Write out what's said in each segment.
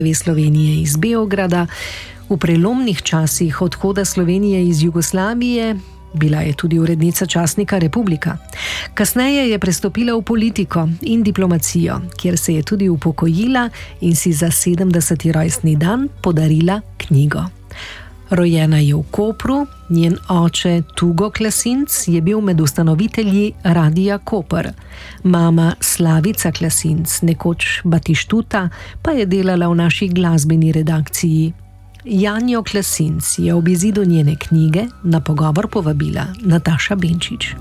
Slovenije iz Beograda, v prelomnih časih odhoda Slovenije iz Jugoslavije, bila je tudi urednica časnika Republika. Kasneje je prestopila v politiko in diplomacijo, kjer se je tudi upokojila in si za 70. rojstni dan podarila knjigo. Rojena je v Kopru, njen oče Tugo Klasinc je bil med ustanovitelji Radia Koper. Mama Slavica Klasinc, nekoč Batištuta, pa je delala v naši glasbeni redakciji. Janjo Klasinc je ob izidu njene knjige na pogovor povabila Nataša Benčič.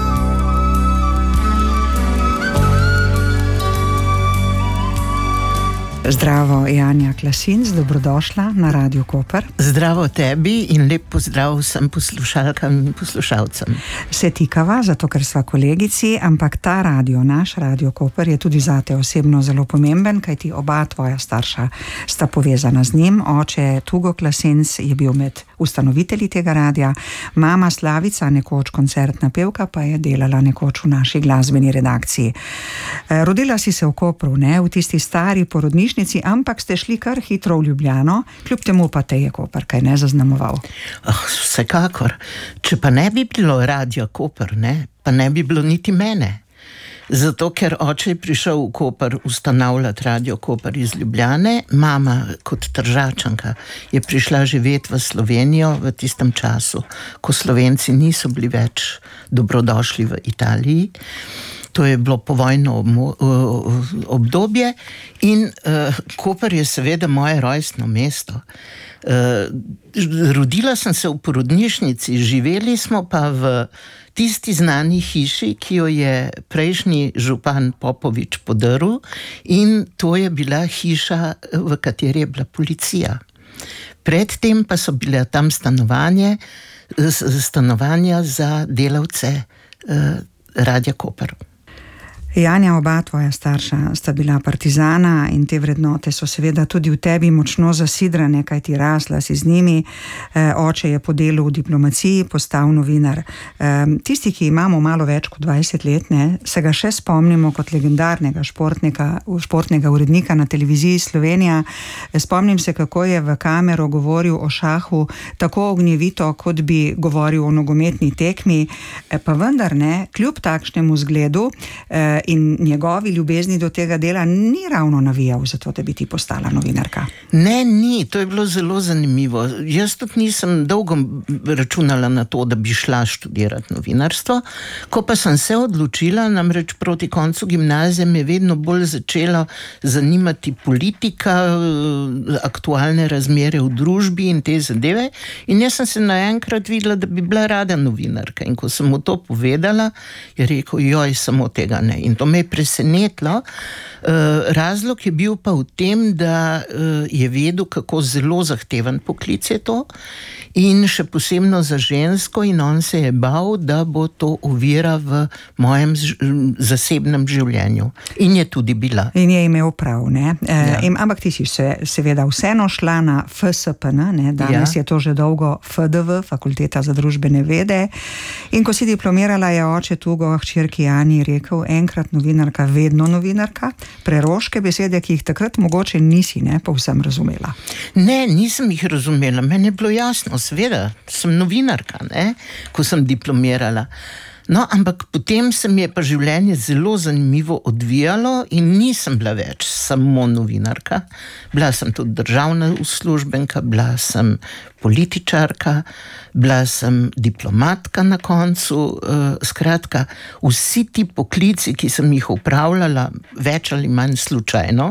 Zdravo, Janja Klasinc, dobrodošla na Radio Koper. Zdravo tebi in lep pozdrav vsem poslušalkam in poslušalcem. Se tikava, zato ker sva kolegici, ampak ta radio, naš Radio Koper, je tudi zate osebno zelo pomemben, kajti oba tvoja starša sta povezana z njim. Oče Tugo Klasinc je bil med ustanovitelji tega radia, mama Slavica, nekoč koncertna pevka, pa je delala nekoč v naši glasbeni redakciji. Rodila si se v Kopru, ne, v tisti stari porodnišnici, ampak ste šli kar hitro v Ljubljano, kljub temu pa te je Koper kaj ne zaznamoval. Vsekakor. Če pa ne bi bilo Radia Koper, ne, pa ne bi bilo niti mene. Zato, ker oče je prišel v Koper ustanavljati Radio Koper iz Ljubljane, mama kot Tržačanka je prišla živeti v Slovenijo v tistem času, ko Slovenci niso bili več dobrodošli v Italiji. To je bilo povojno obdobje in Koper je seveda moje rojstno mesto. Rodila sem se v porodnišnici, živeli smo pa v tisti znani hiši, ki jo je prejšnji župan Popovič podaril, in to je bila hiša, v kateri je bila policija. Predtem pa so bile tam stanovanja za delavce Radia Koper. Janja, oba tvoja starša sta bila partizana in te vrednote so seveda tudi v tebi močno zasidrane, kajti rasla si z njimi. Oče je po delu v diplomaciji postal novinar. Tisti, ki imamo malo več kot 20 let, ne, se ga še spomnimo kot legendarnega športnega urednika na televiziji Slovenija. Spomnim se, kako je v kamero govoril o šahu tako ognjevito, kot bi govoril o nogometni tekmi, pa vendar ne, kljub takšnemu zgledu in njegovi ljubezni do tega dela ni ravno navijal za to, da bi ti postala novinarka. Ne, ni. To je bilo zelo zanimivo. Jaz tudi nisem dolgo računala na to, da bi šla študirati novinarstvo. Ko pa sem se odločila, namreč proti koncu gimnazije me vedno bolj začela zanimati politika, aktualne razmere v družbi in te zadeve. In jaz sem se naenkrat videla, da bi bila rada novinarka. In ko sem mu to povedala, je rekel, joj, samo tega ne. In to me je presenetilo. Razlog je bil pa v tem, da je vedel, kako zelo zahteven poklic je to in še posebno za žensko, in on se je bal, da bo to ovira v mojem zasebnem življenju. In je tudi bila. In je imel prav, ne? Ja. Ampak ti si seveda vseeno šla na FSPN, ne? Danes je to že dolgo FDV, Fakulteta za družbene vede. In ko si diplomirala, je oče Tugo hčerki Jani rekel, enkrat novinarka, vedno novinarka. Preroške besede, ki jih takrat mogoče nisi povsem razumela. Ne, nisem jih razumela. Meni je bilo jasno, seveda, sem novinarka, ne, ko sem diplomirala. No, ampak potem se mi je pa življenje zelo zanimivo odvijalo in nisem bila več samo novinarka. Bila sem tudi državna uslužbenka, bila sem političarka, bila sem diplomatka na koncu. Skratka, vsi ti poklici, ki sem jih opravljala več ali manj slučajno,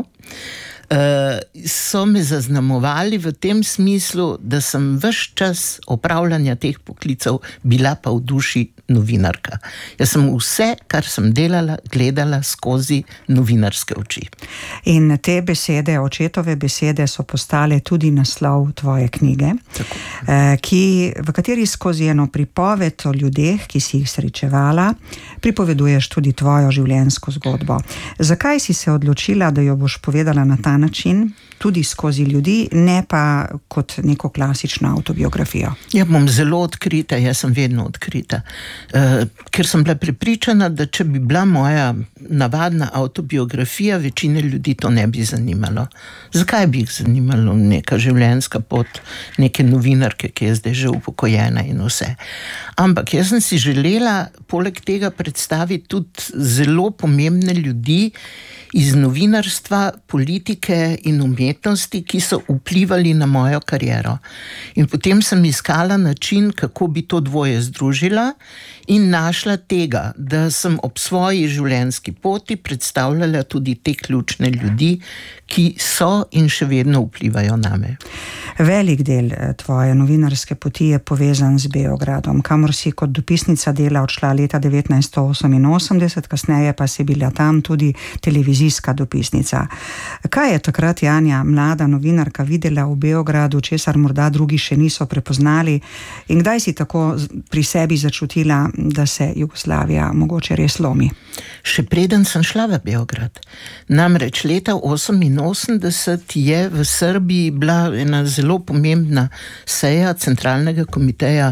so me zaznamovali v tem smislu, da sem ves čas opravljanja teh poklicev bila pa v duši novinarka. Jaz sem vse, kar sem delala, gledala skozi novinarske oči. In te besede, očetove besede, so postale tudi naslov tvoje knjige, v kateri skozi eno pripoved o ljudeh, ki si jih srečevala, pripoveduješ tudi tvojo življenjsko zgodbo. Zakaj si se odločila, da jo boš povedala na ta način? tudi skozi ljudi, ne pa kot neko klasično avtobiografijo. Ja, bom zelo odkrita, jaz sem vedno odkrita. Ker sem bila prepričana, da če bi bila moja navadna avtobiografija, večine ljudi to ne bi zanimalo. Zakaj bi jih zanimalo neka življenjska pot neke novinarke, ki je zdaj že upokojena in vse. Ampak jaz sem si želela poleg tega predstaviti tudi zelo pomembne ljudi iz novinarstva, politike in umetnosti, ki so vplivali na mojo kariero. In potem sem iskala način, kako bi to dvoje združila in našla tega, da sem ob svoji življenjski poti predstavljala tudi te ključne ljudi, ki so in še vedno vplivajo name. Velik del tvoje novinarske poti je povezan z Beogradom, kamor si kot dopisnica dela odšla leta 1988, kasneje pa si bila tam tudi televizijska dopisnica. Kaj je takrat Janja, mlada novinarka, videla v Beogradu, česar morda drugi še niso prepoznali, in kdaj si tako pri sebi začutila, da se Jugoslavija mogoče res lomi? Še preden sem šla v Beograd. Namreč leta 1988 je v Srbiji bila ena zelo pomembna seja centralnega komiteja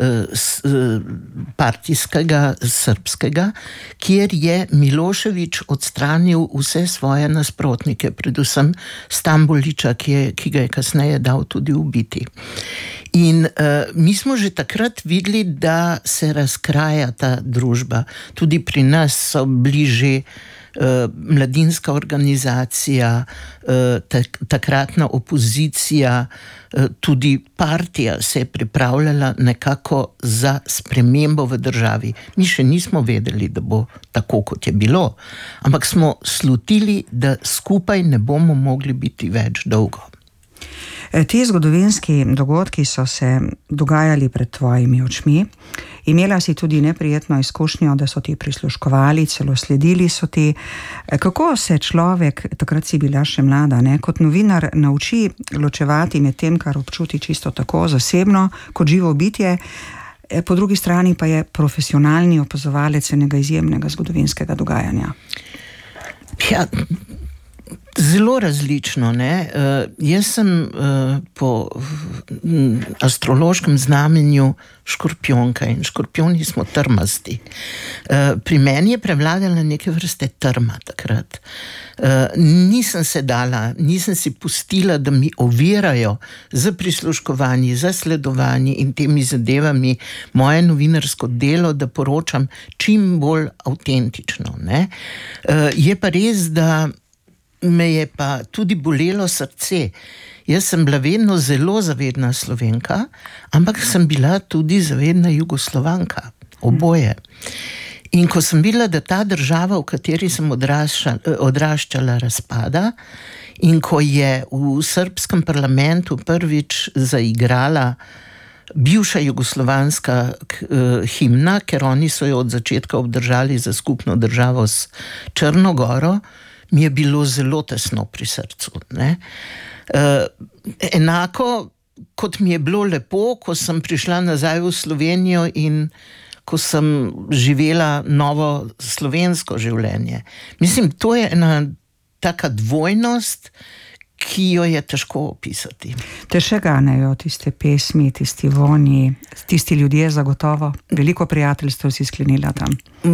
partijskega srpskega, kjer je Milošević odstranil vse svoje nasprotnike, predvsem Stambolića, ki ga je kasneje dal tudi ubiti. In mi smo že takrat videli, da se razkraja ta družba. Tudi pri nas so bili že mladinska organizacija, takratna opozicija, tudi partija se je pripravljala nekako za spremembo v državi. Mi še nismo vedeli, da bo tako, kot je bilo, ampak smo slutili, da skupaj ne bomo mogli biti več dolgo. Ti zgodovinski dogodki so se dogajali pred tvojimi očmi. Imela si tudi neprijetno izkušnjo, da so ti prisluškovali, celo sledili so ti. Kako se človek, takrat si bila še mlada, kot novinar nauči ločevati med tem, kar občuti čisto tako zasebno, kot živo bitje, po drugi strani pa je profesionalni opazovalec enega izjemnega zgodovinskega dogajanja? Ja, zelo različno, Jaz sem po astrološkem znamenju škorpionka in škorpioni smo trmasti. Pri meni je prevladala neke vrste trma takrat. Nisem si pustila, da mi ovirajo za prisluškovanje, za sledovanje in temi zadevami moje novinarsko delo, da poročam čim bolj avtentično. Je pa res, da me je pa tudi bolelo srce. Jaz sem bila vedno zelo zavedna Slovenka, ampak sem bila tudi zavedna Jugoslovanka. Oboje. In ko sem videla, da ta država, v kateri sem odraščala, razpada, in ko je v srbskem parlamentu prvič zaigrala bivša jugoslovanska himna, ker oni so jo od začetka obdržali za skupno državo s Črno Goro, mi je bilo zelo tesno pri srcu. Enako kot mi je bilo lepo, ko sem prišla nazaj v Slovenijo in ko sem živela novo slovensko življenje. Mislim, to je ena taka dvojnost, ki jo je težko opisati. Te še ganejo tiste pesmi, tisti vonji, tisti ljudje zagotovo? Veliko prijateljstev si sklenila tam?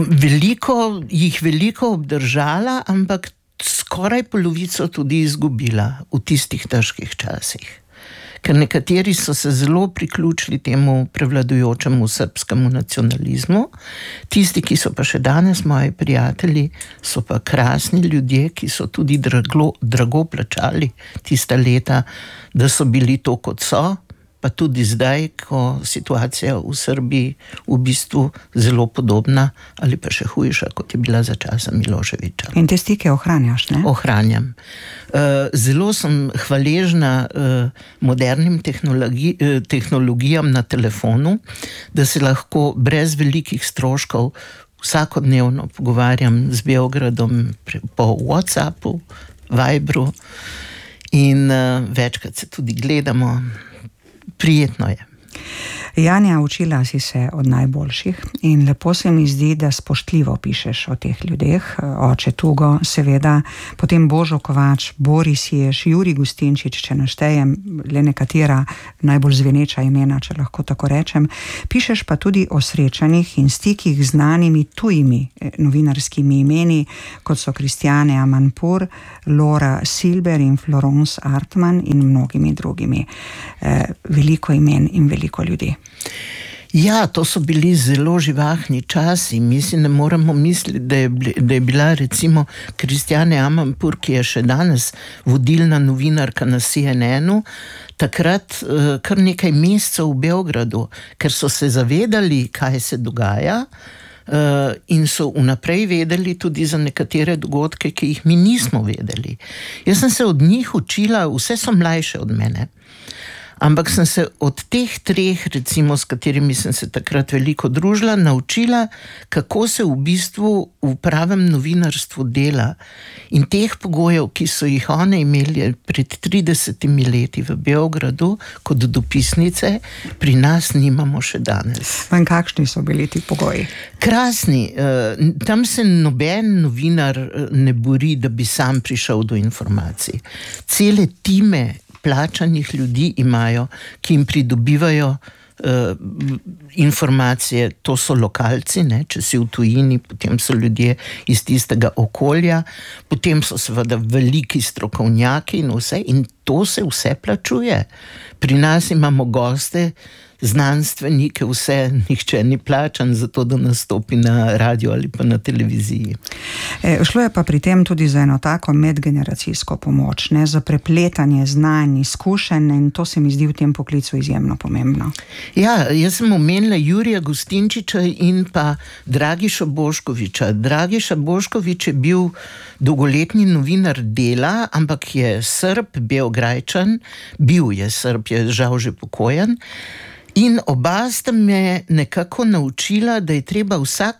Veliko obdržala, ampak skoraj polovico tudi izgubila v tistih težkih časih. Ker nekateri so se zelo priključili temu prevladujočemu srbskemu nacionalizmu. Tisti, ki so pa še danes moji prijatelji, so pa krasni ljudje, ki so tudi drago plačali tista leta, da so bili to, kot so, pa tudi zdaj, ko situacija v Srbiji v bistvu zelo podobna ali pa še hujša, kot je bila za časa Miloševića. In te stike ohranjaš, ne? Ohranjam. Zelo sem hvaležna modernim tehnologijam na telefonu, da se lahko brez velikih stroškov vsakodnevno pogovarjam z Beogradom po WhatsAppu, Viberu in večkrat se tudi gledamo. Prijetno je. Janja, učila si se od najboljših in lepo se mi zdi, da spoštljivo pišeš o teh ljudeh. Oče Tugo, seveda, potem Božo Kovač, Boris Jež, Jurij Gustinčič, če naštejem le nekatera najbolj zveneča imena, če lahko tako rečem. Pišeš pa tudi o srečanjih in stikih z znanimi tujimi novinarskimi imeni, kot so Kristjane Amanpour, Laura Silber in Florence Artman in mnogimi drugimi. Veliko imen in veliko ljudi. Ja, to so bili zelo živahni časi. Mislim, ne moremo misliti, da je bila recimo Kristjane Amanpour, ki je še danes vodilna novinarka na CNN-u, takrat kar nekaj mesecev v Beogradu, ker so se zavedali, kaj se dogaja, in so vnaprej vedeli tudi za nekatere dogodke, ki jih mi nismo vedeli. Jaz sem se od njih učila, vse so mlajše od mene, ampak sem se od teh treh, recimo, s katerimi sem se takrat veliko družila, naučila, kako se v bistvu v pravem novinarstvu dela. In teh pogojev, ki so jih one imeli pred 30 leti v Beogradu kot dopisnice, pri nas nimamo še danes. In kakšni so bili ti pogoji? Krasni. Tam se noben novinar ne bori, da bi sam prišel do informacij. Cele time plačanih ljudi imajo, ki jim pridobivajo informacije, to so lokalci, ne? Če si v tujini, potem so ljudje iz tistega okolja, potem so seveda veliki strokovnjaki in vse, in to se vse plačuje. Pri nas imamo goste, znanstvenike, vse, nihče ni plačan za to, da nastopi na radio ali pa na televiziji. Šlo je pa pri tem tudi za eno tako medgeneracijsko pomoč, ne, za prepletanje znanj, izkušenj, in to se mi zdi v tem poklicu izjemno pomembno. Ja, jaz sem omenila Jurija Gustinčiča in pa Dragiša Boškoviča. Dragiša Boškovič je bil dolgoletni novinar Dela, ampak je Srb, Beograjčan, je žal že pokojen. In oba sta me nekako naučila, da je treba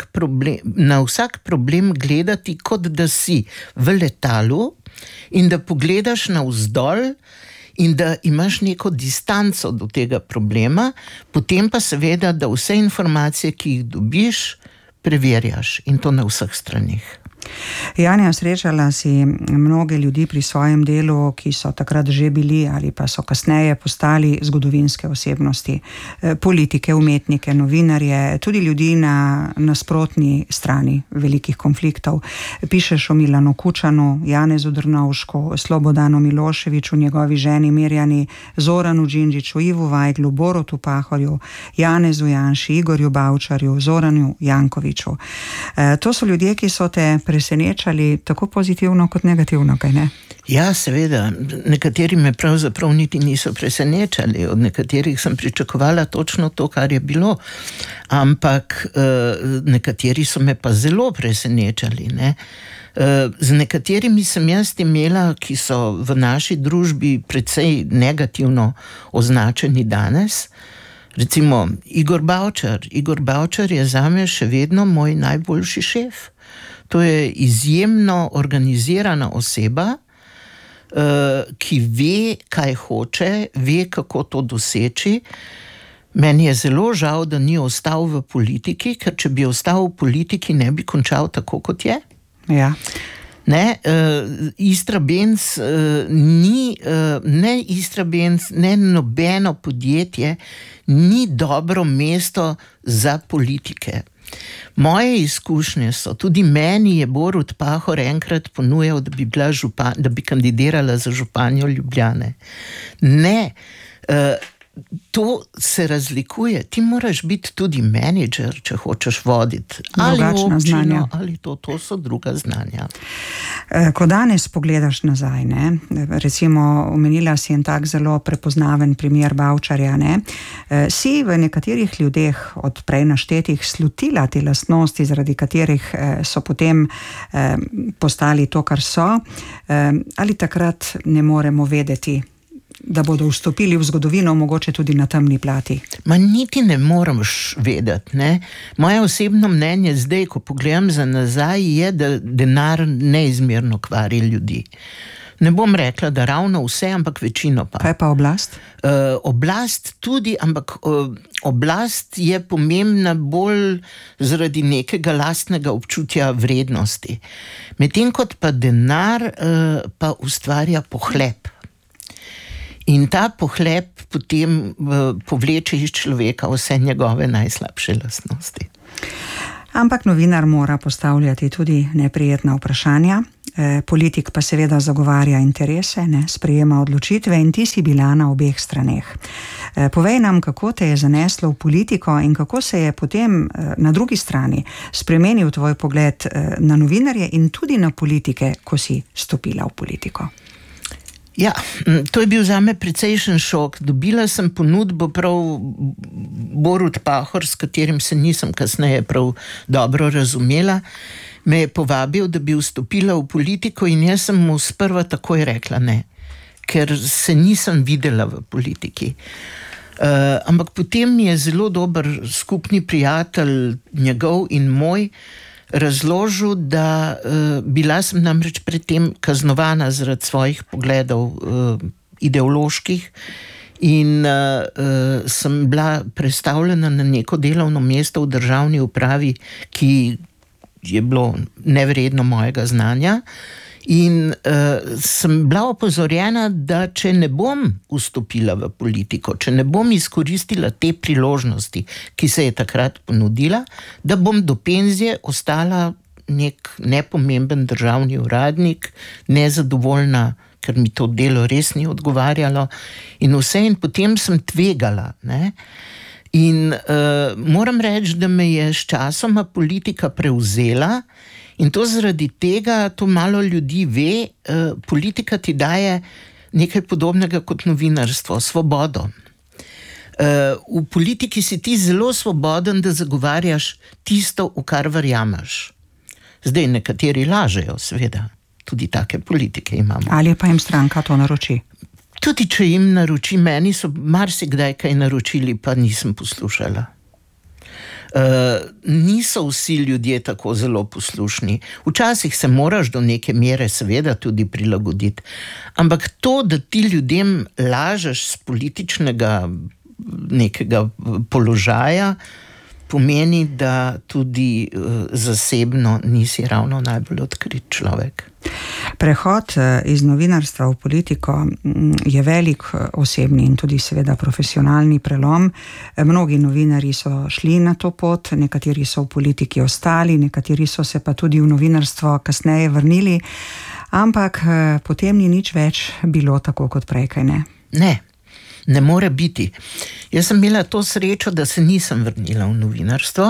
na vsak problem gledati, kot da si v letalu in da pogledaš navzdol in da imaš neko distanco do tega problema, potem pa seveda, da vse informacije, ki jih dobiš, preverjaš, in to na vseh stranih. Janja, srečala si mnoge ljudi pri svojem delu, ki so takrat že bili ali pa so kasneje postali zgodovinske osebnosti, politike, umetnike, novinarje, tudi ljudi na nasprotni strani velikih konfliktov. Pišeš o Milanu Kučanu, Janezu Drnovšku, Slobodanu Miloševiću, njegovi ženi Mirjani, Zoranu Đinđiću, Ivu Vajglu, Borutu Pahorju, Janezu Janši, Igorju Bavčarju, Zoranu Jankoviću. To so ljudje, ki so te presenečali tako pozitivno kot negativno, kaj ne? Ja, seveda. Nekateri me pravzaprav niti niso presenečali. Od nekaterih sem pričakovala točno to, kar je bilo. Ampak nekateri so me pa zelo presenečali, ne? Z nekaterimi sem jaz imela, ki so v naši družbi precej negativno označeni danes. Recimo Igor Bavčar. Igor Bavčar je zame še vedno moj najboljši šef. To je izjemno organizirana oseba, ki ve, kaj hoče, ve, kako to doseči. Meni je zelo žal, da ni ostal v politiki, ker če bi ostal v politiki, ne bi končal tako, kot je. Ja. Ne, Istrabenz ni, ne Istrabenz, ne nobeno podjetje ni dobro mesto za politike. Moje izkušnje so, tudi meni je Borut Pahor enkrat ponujal, da bi kandidirala za županjo Ljubljane. Ne, to se razlikuje. Ti moraš biti tudi menedžer, če hočeš voditi. Ali občino, ali to so druga znanja. Ko danes pogledaš nazaj, ne, recimo omenila si en tak zelo prepoznaven primer Bavčarja, ne, si v nekaterih ljudeh od prej naštetih slutila te lastnosti, zaradi katerih so potem postali to, kar so, ali takrat ne moremo vedeti, da bodo vstopili v zgodovino, mogoče tudi na temni plati? Ma niti ne moreš vedeti, ne. Moje osebno mnenje zdaj, ko pogledam za nazaj, je, da denar neizmerno kvari ljudi. Ne bom rekla, da ravno vse, ampak večino pa. Kaj pa oblast? Oblast tudi, ampak oblast je pomembna bolj zaradi nekega lastnega občutja vrednosti. Medtem kot pa denar pa ustvarja pohlep. In ta pohlep potem povleče iz človeka vse njegove najslabše lastnosti. Ampak novinar mora postavljati tudi neprijetna vprašanja. Politik pa seveda zagovarja interese, sprejema odločitve in ti si bila na obeh straneh. Povej nam, kako te je zaneslo v politiko in kako se je potem na drugi strani spremenil tvoj pogled na novinarje in tudi na politike, ko si stopila v politiko. Ja, to je bil zame precejšen šok. Dobila sem ponudbo prav Borut Pahor, s katerim se nisem kasneje prav dobro razumela. Me je povabil, da bi vstopila v politiko in jaz sem mu sprva takoj rekla ne, ker se nisem videla v politiki. Ampak potem mi je zelo dober skupni prijatelj, njegov in moj, razložil, da bila sem namreč predtem kaznovana zaradi svojih pogledov ideoloških in sem bila prestavljena na neko delovno mesto v državni upravi, ki je bilo nevredno mojega znanja. In sem bila opozorjena, da če ne bom vstopila v politiko, če ne bom izkoristila te priložnosti, ki se je takrat ponudila, da bom do penzije ostala nek nepomemben državni uradnik, nezadovoljna, ker mi to delo res ni odgovarjalo in vse, in potem sem tvegala, ne? In moram reči, da me je s časoma politika prevzela. In to zaradi tega, to malo ljudi ve, politika ti daje nekaj podobnega kot novinarstvo, svobodo. V politiki si ti zelo svoboden, da zagovarjaš tisto, v kar verjameš. Zdaj nekateri lažejo, seveda, tudi take politike imamo. Ali pa jim stranka to naroči? Tudi če jim naroči, meni so marsikdaj kaj naročili, pa nisem poslušala. Niso vsi ljudje tako zelo poslušni. Včasih se moraš do neke mere seveda tudi prilagoditi. Ampak to, da ti ljudem lažeš z političnega nekega položaja, pomeni, da tudi zasebno nisi ravno najbolj odkrit človek. Prehod iz novinarstva v politiko je velik osebni in tudi seveda profesionalni prelom. Mnogi novinarji so šli na to pot, nekateri so v politiki ostali, nekateri so se pa tudi v novinarstvo kasneje vrnili, ampak potem ni nič več bilo tako kot prej, kaj ne? Ne more biti. Jaz sem imela to srečo, da se nisem vrnila v novinarstvo,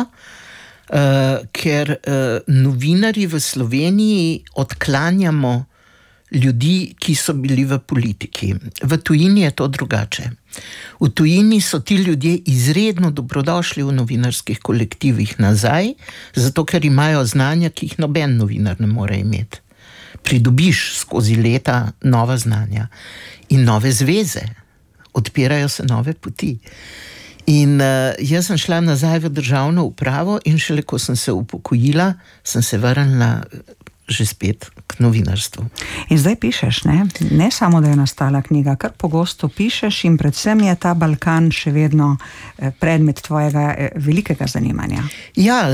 ker novinarji v Sloveniji odklanjamo ljudi, ki so bili v politiki. V tujini je to drugače. V tujini so ti ljudje izredno dobrodošli v novinarskih kolektivih nazaj, zato ker imajo znanja, ki jih noben novinar ne more imeti. Pridobiš skozi leta nova znanja in nove zveze. Odpirajo se nove poti. In jaz sem šla nazaj v državno upravo in šele ko sem se upokojila, sem se vrnila že spet k novinarstvu. In zdaj pišeš, ne? Ne samo, da je nastala knjiga, kar pogosto pišeš in predvsem je ta Balkan še vedno predmet tvojega velikega zanimanja. Ja,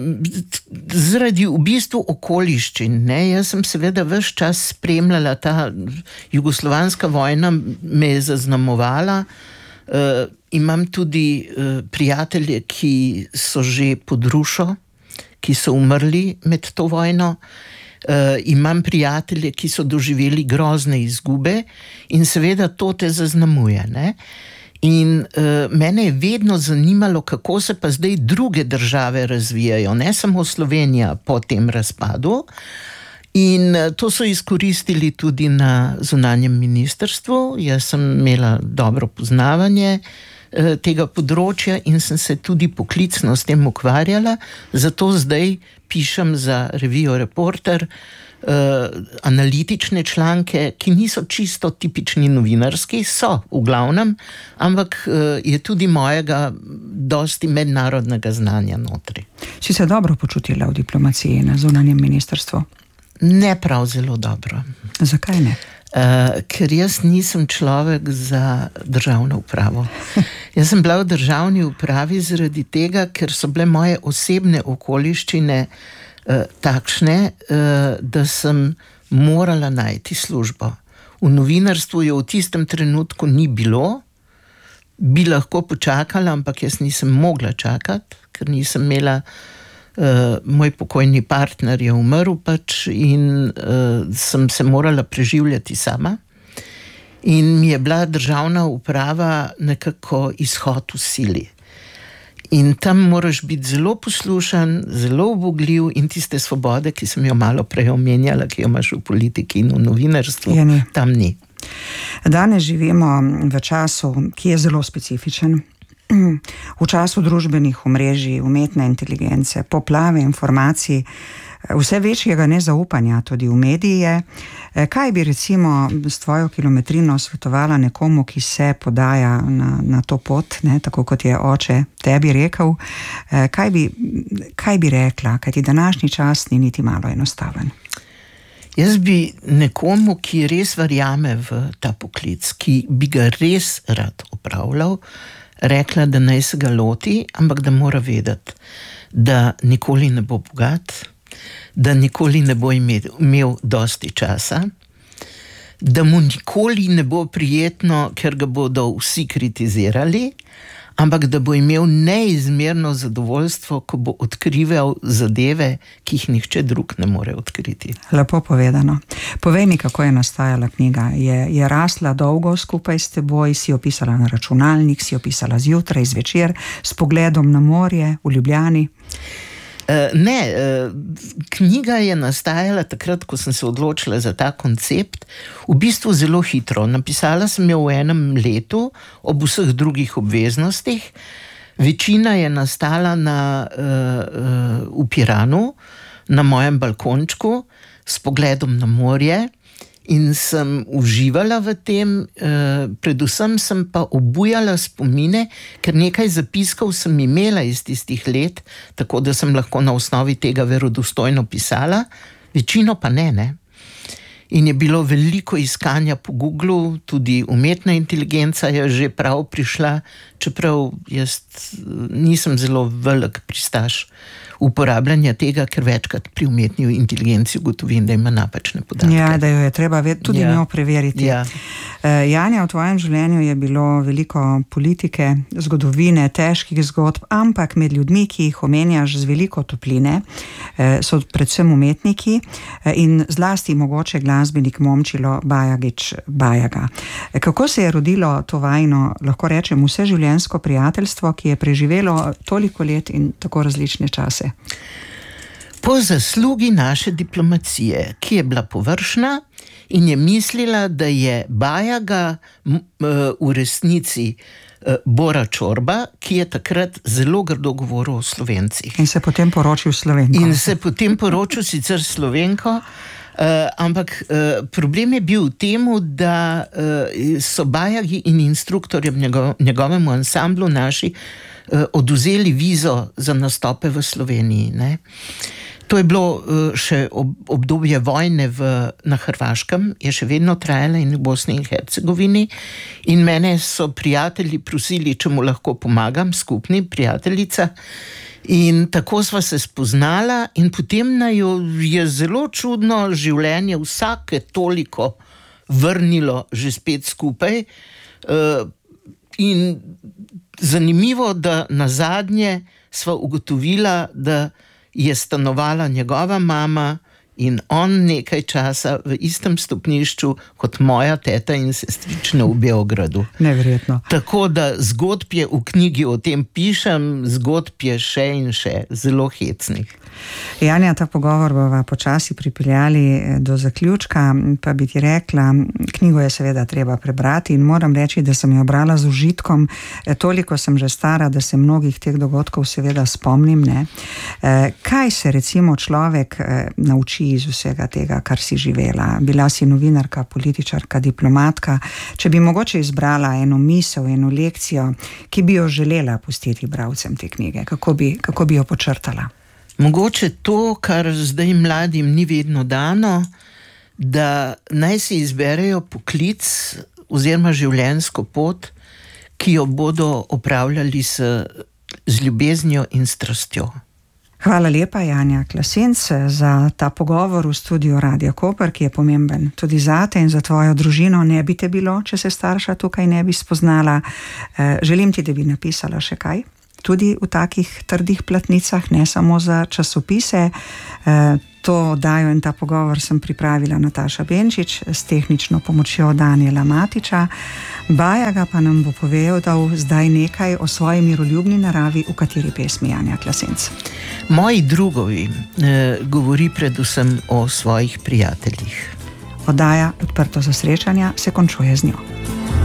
zaradi v bistvu okoliščin, ne? Jaz sem seveda ves čas spremljala, ta jugoslovanska vojna me je zaznamovala. Imam tudi prijatelje, ki so že pod rušo, ki so umrli med to vojno. Imam prijatelje, ki so doživeli grozne izgube in seveda to te zaznamuje, ne? In mene je vedno zanimalo, kako se pa zdaj druge države razvijajo, ne samo Slovenija po tem razpadu. In to so izkoristili tudi na zunanjem ministrstvu. Jaz sem imela dobro poznavanje tega področja in sem se tudi poklicno s tem ukvarjala. Zato zdaj pišem za revijo Reporter analitične članke, ki niso čisto tipični novinarski, so v glavnem, ampak je tudi mojega dosti mednarodnega znanja notri. Si se dobro počutila v diplomaciji na zunanjem ministrstvu? Ne prav zelo dobro. Zakaj ne? Ker jaz nisem človek za državno upravo. Jaz sem bila v državni upravi zaradi tega, ker so bile moje osebne okoliščine takšne, da sem morala najti službo. V novinarstvu jo v tistem trenutku ni bilo, bi lahko počakala, ampak jaz nisem mogla čakati, ker nisem imela, moj pokojni partner je umrl pač in sem se morala preživljati sama. In mi je bila državna uprava nekako izhod v sili. In tam moraš biti zelo poslušan, zelo ubogljiv in tiste svobode, ki sem jo malo prej omenjala, ki jo imaš v politiki in v novinarstvu, tam ni. Danes živimo v času, ki je zelo specifičen. V času družbenih omrežij, umetne inteligence, poplave informacij, vse večjega nezaupanja tudi v medije. Kaj bi recimo s tvojo kilometrino svetovala nekomu, ki se podaja na to pot, ne, tako kot je oče tebi rekel? Kaj bi rekla, kajti današnji čas ni niti malo enostaven? Jaz bi nekomu, ki res verjame v ta poklic, ki bi ga res rad opravljal, rekla, da naj se ga loti, ampak da mora vedeti, da nikoli ne bo bogat, da nikoli ne bo imel dosti časa, da mu nikoli ne bo prijetno, ker ga bodo vsi kritizirali, ampak da bo imel neizmerno zadovoljstvo, ko bo odkrival zadeve, ki jih nihče drug ne more odkriti. Lepo povedano. Povej mi, kako je nastajala knjiga. Je rasla dolgo skupaj s teboj, si jo pisala na računalnik, si jo pisala zjutraj, zvečer, s pogledom na morje v Ljubljani? Ne, knjiga je nastajala takrat, ko sem se odločila za ta koncept, v bistvu zelo hitro. Napisala sem jo v enem letu, ob vseh drugih obveznostih. Večina je nastala v Piranu, na mojem balkončku, s pogledom na morje in sem uživala v tem, predvsem sem pa obujala spomine, ker nekaj zapiskov sem imela iz tistih let, tako da sem lahko na osnovi tega verodostojno pisala, večino pa ne. In je bilo veliko iskanja po Googlu, tudi umetna inteligenca je že prav prišla, čeprav jaz nisem zelo velik pristaš uporabljanja tega, ker večkrat pri umetni inteligenci ugotovim, da ima napačne podatke. Ja, da jo je treba tudi njo preveriti. Ja. Janja, v tvojem življenju je bilo veliko politike, zgodovine, težkih zgodb, ampak med ljudmi, ki jih omenjaš z veliko topline, so predvsem umetniki in zlasti mogoče glasbenik Momčilo Bajaga. Kako se je rodilo to vajino, lahko rečem, vseživljenjsko prijateljstvo, ki je preživelo toliko let in tako različne čase? Po zaslugi naše diplomacije, ki je bila površna in je mislila, da je Bajaga v resnici Bora Čorba, ki je takrat zelo grdo govoril o Slovencih. In se potem poročil Slovenko. In se potem poročil sicer Slovenko, ampak problem je bil v tem, da so Bajagi in instruktorjem njegovemu ansamblu naši oduzeli vizo za nastope v Sloveniji. Ne? To je bilo še obdobje vojne na Hrvaškem, je še vedno trajala in v Bosni in Hercegovini. In mene so prijatelji prosili, če mu lahko pomagam, skupni prijateljica. In tako sva se spoznala in potem naju je zelo čudno življenje vsake toliko vrnilo že spet skupaj. In zanimivo, da nazadnje sva ugotovila, da je stanovala njegova mama in on nekaj časa v istem stopnišču kot moja teta in sestrična v Beogradu. Neverjetno. Tako da zgodb je v knjigi o tem pišem, zgodb je še in še, zelo hecnih. Janja, ta pogovor bova počasi pripeljali do zaključka, pa bi ti rekla, knjigo je seveda treba prebrati in moram reči, da sem jo brala z užitkom. Toliko sem že stara, da se mnogih teh dogodkov seveda spomnim. Ne? Kaj se recimo človek nauči iz vsega tega, kar si živela? Bila si novinarka, političarka, diplomatka. Če bi mogoče izbrala eno misel, eno lekcijo, ki bi jo želela pustiti bralcem te knjige, kako bi jo počrtala? Mogoče to, kar zdaj mladim ni vedno dano, da naj si izberejo poklic oziroma življenjsko pot, ki jo bodo opravljali z ljubeznijo in strastjo. Hvala lepa, Janja Klasenc, za ta pogovor v studiu Radia Koper, ki je pomemben tudi zate in za tvojo družino. Ne bi te bilo, če se starša tukaj ne bi spoznala. Želim ti, da bi napisala še kaj, tudi v takih trdih platnicah, ne samo za časopise. To oddajo in ta pogovor sem pripravila Nataša Benčič s tehnično pomočjo Danijela Matiča. Bajaga pa nam bo povedal zdaj nekaj o svoji miroljubni naravi, v kateri pesmi Janja Klasenc. Moji drugovi govori predvsem o svojih prijateljih. Oddaja Odprto za srečanja se končuje z njo.